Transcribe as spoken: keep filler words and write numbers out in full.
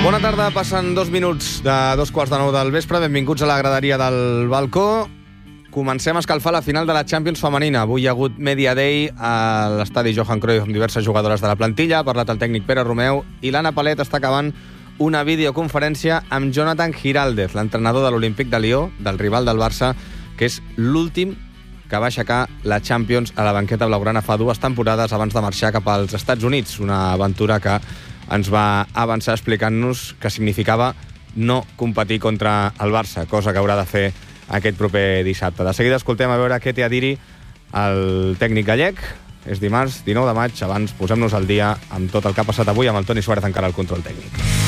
Bona tarda, passen dos minuts de dos quarts de nou del vespre. Benvinguts a la graderia del balcó. Comencem a escalfar la final de la Champions femenina. Avui hi ha hagut Media Day a l'estadi Johan Cruyff amb diverses jugadores de la plantilla. Ha parlat el tècnic Pere Romeu i l'Anna Palet està acabant una videoconferència amb Jonathan Giraldez, l'entrenador de l'Olímpic de Lió, del rival del Barça, que és l'últim que va aixecar la Champions a la banqueta blaugrana fa dues temporades abans de marxar cap als Estats Units. Una aventura que ens va avançar explicant-nos que significava no competir contra el Barça, cosa que haurà de fer aquest proper dissabte. De seguida escoltem a veure què té a dir-hi el tècnic gallec. És dimarts, dinou de maig. Abans posem-nos al dia amb tot el que ha passat avui amb el Toni Suárez encara al control tècnic.